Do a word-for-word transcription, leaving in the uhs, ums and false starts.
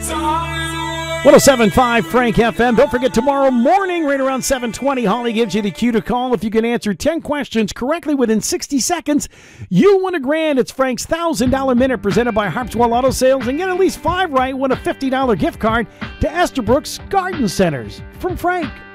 one oh seven point five Frank F M. Don't forget, tomorrow morning, right around seven twenty, Holly gives you the cue to call. If you can answer ten questions correctly within sixty seconds, you win a grand. It's Frank's one thousand dollars Minute presented by Harpswell Auto Sales. And get at least five right, win a fifty dollars gift card to Esterbrook's Garden Centers. From Frank.